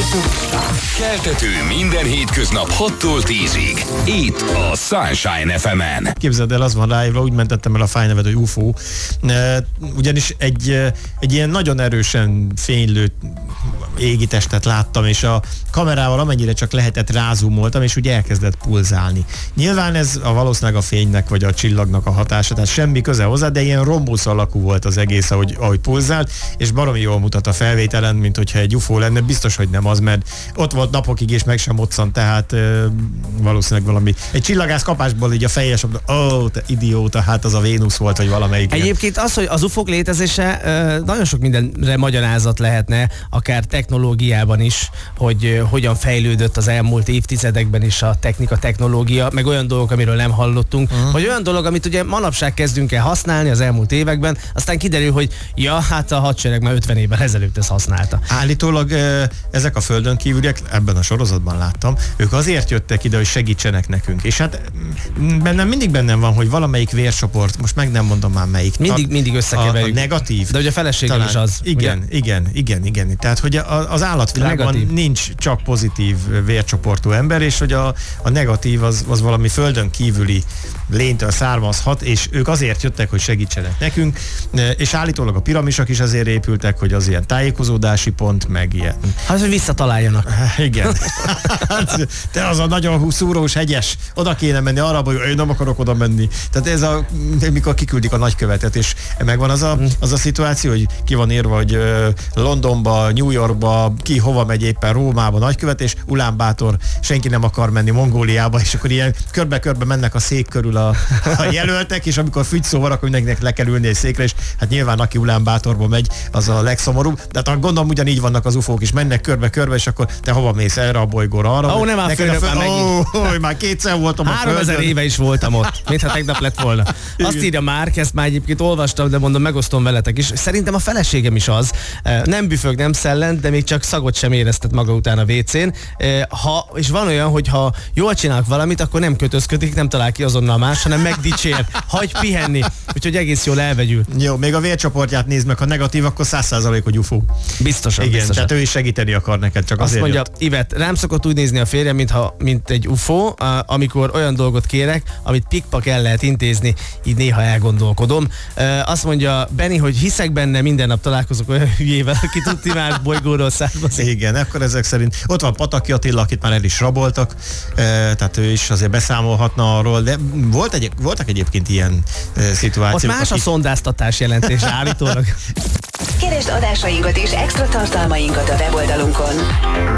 Keltető minden hétköznap 6-tól 10-ig. Itt a Sunshine FM-en. Képzeld el, az van ráírva, úgy mentettem el a fájnevet, hogy UFO. Ugyanis egy ilyen nagyon erősen fénylő égitestet láttam, és a kamerával amennyire csak lehetett rázumoltam, és úgy elkezdett pulzálni. Nyilván ez valószínűleg a fénynek vagy a csillagnak a hatása, tehát semmi köze hozzá, de ilyen rombusz alakú volt az egész, ahogy pulzált, és baromi jól mutat a felvételen, mint hogyha egy UFO lenne. Biztos, hogy nem az, mert ott volt napokig, és meg sem moccant, tehát valószínűleg valami. Egy csillagász kapásból így a fejes, te idióta, hát az a Vénusz volt, vagy valamelyik. Egyébként az, hogy az UFO-k létezése nagyon sok mindenre magyarázat lehetne, akár technológiában is, hogy hogyan fejlődött az elmúlt évtizedekben is a technológia, meg olyan dolgok, amiről nem hallottunk, vagy olyan dolog, amit ugye manapság kezdünk el használni az elmúlt években, aztán kiderül, hogy hát a hadsereg már 50 évvel ezelőtt ezt használta. Állítólag ezek a földön kívüliek, ebben a sorozatban láttam, ők azért jöttek ide, hogy segítsenek nekünk. És hát mindig bennem van, hogy valamelyik vércsoport, most meg nem mondom már melyik. Mindig összekeverjük. A negatív. De ugye a feleségem is az. Igen. Tehát, hogy az állatvilágban nincs csak pozitív vércsoportú ember, és hogy a negatív az valami földön kívüli lénytől származhat, és ők azért jöttek, hogy segítsenek nekünk, és állítólag a piramisok is azért épültek, hogy az ilyen tájékozódási pont, meg ilyen. Hát, hogy visszataláljanak. Igen. Te az a nagyon szúrós hegyes, oda kéne menni arra, hogy én nem akarok oda menni. Tehát ez mikor kiküldik a nagykövetet, és megvan az a szituáció, hogy ki van írva, hogy Londonba, New Yorkba, ki hova megy éppen, Rómába nagykövet, és Ulánbátor, senki nem akar menni Mongóliába, és akkor ilyen körbe-körbe mennek a szék körül a jelöltek, és amikor fügy szó van, akkor mindenkinek le kell ülni egy székre, és hát nyilván aki Ulánbátorba megy, az a legszomorúbb. De hát gondolom ugyanígy vannak az UFO-k is, mennek körbe-körbe, és akkor te hova mész, erre a bolygóra, arra? Nem áll főnök már megint. Már kétszer voltam a 3000 éve is voltam ott, mintha tegnap lett volna. Azt írja Márk, ezt már egyébként olvastam, de mondom, megosztom veletek is. Szerintem a feleségem is az. Nem büfög, nem szellent, de még csak szagot sem éreztet maga után a WC-n. És van olyan, hogy ha jól csinálok valamit, akkor nem kötözködik, nem talál ki azonnal más, hanem megdicsér. Hagyj pihenni. Úgyhogy egész jól elvegyül. Jó, még a vércsoportját nézd meg, ha negatív, akkor 100% hogy UFO. Biztosan. Igen, biztosan. tehát ő is segíteni akar neked, csak azt azért mondja, jött. Ivet, rám szokott úgy nézni a férjem, mint egy UFO, amikor olyan dolgot kérek, amit pikpak el lehet intézni, így néha elgondolkodom. Azt mondja Benni, hogy hiszek benne, minden nap találkozok olyan hülyével, aki tudti más bolygóról származik. Igen, akkor ezek szerint ott van Pataki Attila, akit már el is raboltak, tehát ő is azért beszámolhatna arról, de voltak egyébként ilyen szituációk. Ott más a szondáztatás jelentés állítólag. Keresd adásainkat és extra tartalmainkat a weboldalunkon.